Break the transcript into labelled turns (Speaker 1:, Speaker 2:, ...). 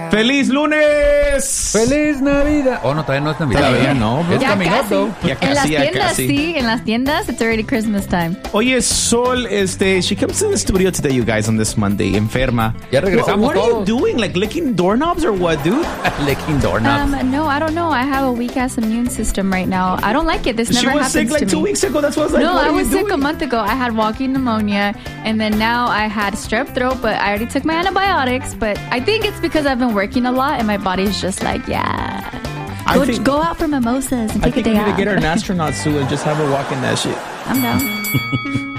Speaker 1: ¡Feliz lunes!
Speaker 2: ¡Feliz Navidad! Oh, no, todavía no es Navidad.
Speaker 1: Todavía no.
Speaker 2: Es
Speaker 3: Ya
Speaker 2: caminando.
Speaker 3: casi.
Speaker 1: Ya
Speaker 3: En las
Speaker 1: casi, ya
Speaker 3: tiendas,
Speaker 1: casi.
Speaker 3: sí. En las tiendas, it's already Christmas time.
Speaker 1: Oye, Sol, she comes to the studio today, you guys, on this Monday, enferma.
Speaker 2: Ya regresamos
Speaker 1: What are you
Speaker 2: todos.
Speaker 1: doing? Like licking doorknobs or what, dude?
Speaker 2: Licking doorknobs.
Speaker 3: No, I don't know. I have a weak-ass immune system right now. I don't like it. This
Speaker 1: She
Speaker 3: never
Speaker 1: was
Speaker 3: happens
Speaker 1: sick like
Speaker 3: to
Speaker 1: 2
Speaker 3: me.
Speaker 1: weeks ago. That's what I was like,
Speaker 3: No,
Speaker 1: what
Speaker 3: I
Speaker 1: are
Speaker 3: was
Speaker 1: you
Speaker 3: sick a
Speaker 1: doing?
Speaker 3: month ago. I had walking pneumonia, and then now I had strep throat, but I already took my antibiotics. But I think it's because I've been working a lot, and my body's just like, yeah. Go out for mimosas and
Speaker 1: I
Speaker 3: take a
Speaker 1: think we
Speaker 3: day
Speaker 1: need to
Speaker 3: off.
Speaker 1: get her an astronaut suit and just have her walk in that shit.
Speaker 3: I'm down.